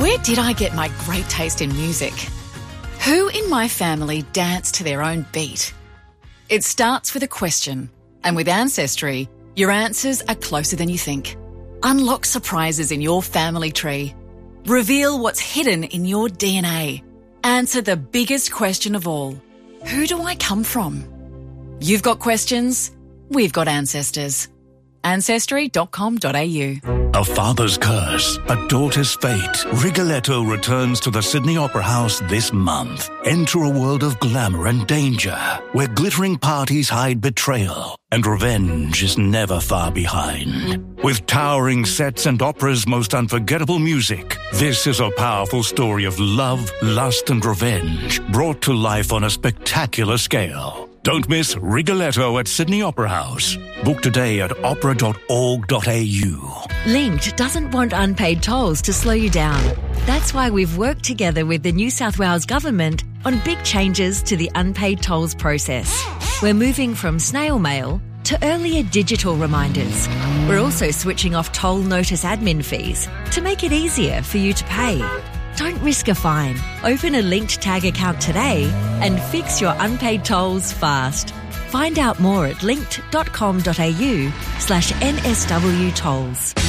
Where did I get my great taste in music? Who in my family danced to their own beat? It starts with a question, and with Ancestry, your answers are closer than you think. Unlock surprises in your family tree. Reveal what's hidden in your DNA. Answer the biggest question of all. Who do I come from? You've got questions, we've got ancestors. Ancestry.com.au. A father's curse, a daughter's fate. Rigoletto returns to the Sydney Opera House this month. Enter a world of glamour and danger, where glittering parties hide betrayal, and revenge is never far behind. With towering sets and opera's most unforgettable music, this is a powerful story of love, lust, and revenge, brought to life on a spectacular scale. Don't miss Rigoletto at Sydney Opera House. Book today at opera.org.au. Linked doesn't want unpaid tolls to slow you down. That's why we've worked together with the New South Wales Government on big changes to the unpaid tolls process. We're moving from snail mail to earlier digital reminders. We're also switching off toll notice admin fees to make it easier for you to pay. Don't risk a fine. Open a Linked Tag account today and fix your unpaid tolls fast. Find out more at linked.com.au/NSW tolls.